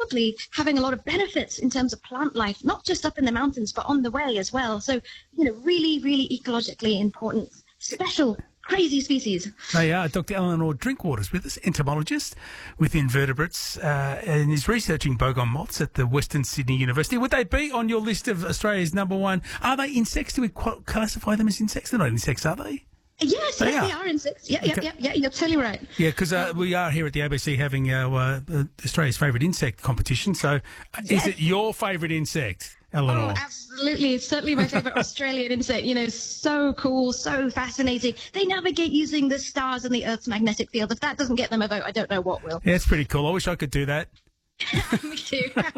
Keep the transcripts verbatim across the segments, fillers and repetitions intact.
probably having a lot of benefits in terms of plant life, not just up in the mountains, but on the way as well. So, you know, really, really ecologically important, special, crazy species. They are. Doctor Eleanor Drinkwater is with us, entomologist with invertebrates, uh, and is researching bogong moths at the Western Sydney University. Would they be on your list of Australia's number one? Are they insects? Do we qu- classify them as insects? They're not insects, are they? Yes, They yes, are. they are insects. Yeah, yeah, Okay. yeah, yeah, you're totally right. Yeah, because uh, we are here at the A B C having our, uh, Australia's favourite insect competition. So uh, Yes. is it your favourite insect, Oh, Eleanor? absolutely. It's certainly my favourite Australian insect. You know, so cool, so fascinating. They navigate using the stars and the Earth's magnetic field. If that doesn't get them a vote, I don't know what will. Yeah, it's pretty cool. I wish I could do that. Me too.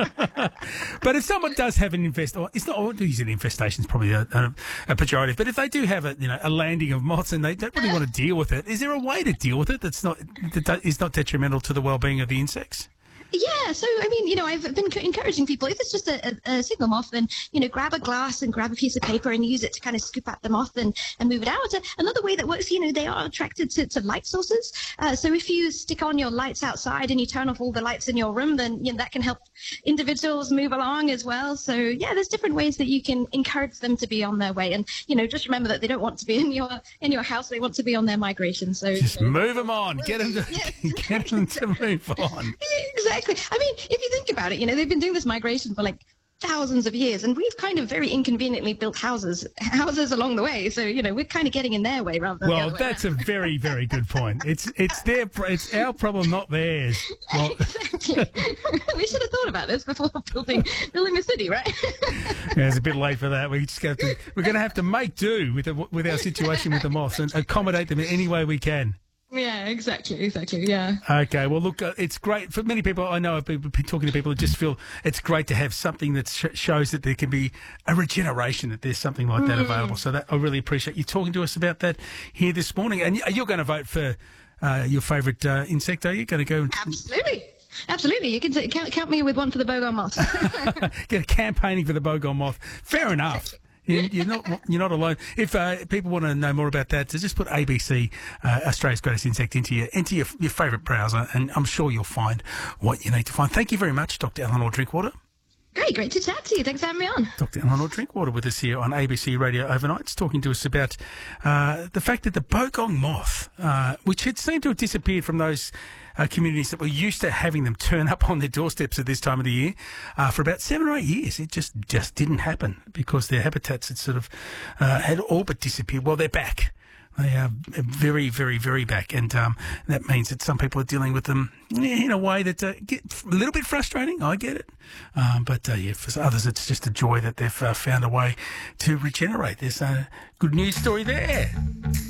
But if someone does have an infest, or it's not, I wouldn't use it infestation, is probably a, a, a pejorative. But if they do have a, you know, a landing of moths and they don't really want to deal with it, is there a way to deal with it that's not that is not detrimental to the well-being of the insects? Yeah, so I mean, you know, I've been c- encouraging people, if it's just a, a, a single moth, then, you know, grab a glass and grab a piece of paper and use it to kind of scoop out the moth and, and move it out. Uh, Another way that works, you know, they are attracted to, to light sources. Uh, so if you stick on your lights outside and you turn off all the lights in your room, then, you know, that can help individuals move along as well. So, yeah, there's different ways that you can encourage them to be on their way. And, you know, just remember that they don't want to be in your in your house. They want to be on their migration. So Just so- move them on. Get them to, Yeah. get them to move on. Exactly. I mean, if you think about it, you know, they've been doing this migration for like thousands of years, and we've kind of very inconveniently built houses houses along the way. So, you know, we're kind of getting in their way rather than Well, the other way that's a very, very good point. It's it's their pro- it's our problem, not theirs. Well, Exactly. We should have thought about this before building building a city, right? yeah, it's a bit late for that. We just have to, we're going to have to make do with the, with our situation with the moths and accommodate them in any way we can. Yeah, exactly, exactly. Yeah. Okay, well, look, uh, it's great for many people. I know I've been, been talking to people who just feel it's great to have something that sh- shows that there can be a regeneration, that there's something like that available. So that I really appreciate you talking to us about that here this morning. And y- you're going to vote for uh, your favourite uh, insect, are you? Going to go and Absolutely. Absolutely. You can t- count, count me with one for the bogong moth. get a campaigning for the bogong moth? Fair enough. You- You're not you're not alone. If uh, people want to know more about that, so just put A B C, uh, Australia's Greatest Insect, into your into your, your favourite browser, and I'm sure you'll find what you need to find. Thank you very much, Doctor Eleanor Drinkwater. Great, great to chat to you. Thanks for having me on. Doctor Eleanor Drinkwater with us here on A B C Radio Overnights, talking to us about uh, the fact that the bogong moth, uh, which had seemed to have disappeared from those uh, communities that were used to having them turn up on their doorsteps at this time of the year, uh, for about seven or eight years, it just, just didn't happen because their habitats had sort of uh, had all but disappeared. Well, they're back. They are very, very, very back, and um, that means that some people are dealing with them in a way that uh, get a little bit frustrating. I get it, um, but uh, yeah, for others, it's just a joy that they've uh, found a way to regenerate. There's a good news story there.